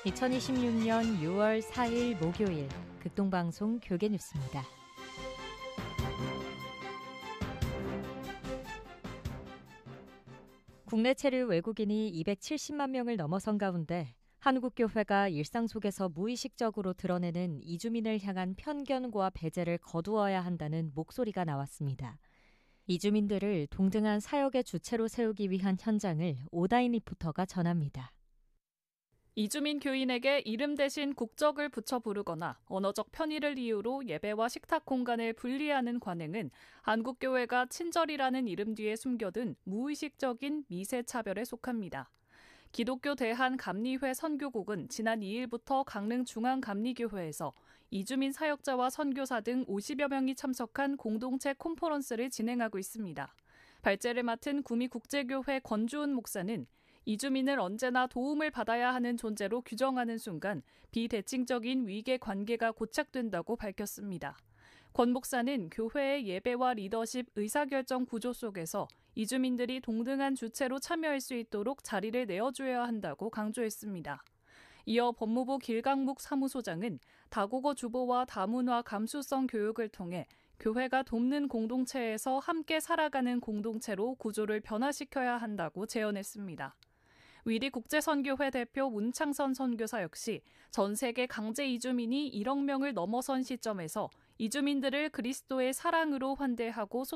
2026년 6월 4일 목요일 극동방송 교계뉴스입니다. 국내 체류 외국인이 270만 명을 넘어선 가운데 한국교회가 일상 속에서 무의식적으로 드러내는 이주민을 향한 편견과 배제를 거두어야 한다는 목소리가 나왔습니다. 이주민들을 동등한 사역의 주체로 세우기 위한 현장을 오다인 리포터가 전합니다. 이주민 교인에게 이름 대신 국적을 붙여 부르거나 언어적 편의를 이유로 예배와 식탁 공간을 분리하는 관행은 한국교회가 친절이라는 이름 뒤에 숨겨둔 무의식적인 미세차별에 속합니다. 기독교 대한감리회 선교국은 지난 2일부터 강릉중앙감리교회에서 이주민 사역자와 선교사 등 50여 명이 참석한 공동체 콘퍼런스를 진행하고 있습니다. 발제를 맡은 구미국제교회 권주은 목사는 이주민을 언제나 도움을 받아야 하는 존재로 규정하는 순간 비대칭적인 위계 관계가 고착된다고 밝혔습니다. 권 목사는 교회의 예배와 리더십, 의사결정 구조 속에서 이주민들이 동등한 주체로 참여할 수 있도록 자리를 내어줘야 한다고 강조했습니다. 이어 법무부 길강목 사무소장은 다국어 주보와 다문화 감수성 교육을 통해 교회가 돕는 공동체에서 함께 살아가는 공동체로 구조를 변화시켜야 한다고 제언했습니다. 위리 국제선교회 대표 문창선 선교사 역시 전 세계 강제 이주민이 1억 명을 넘어선 시점에서 이주민들을 그리스도의 사랑으로 환대하고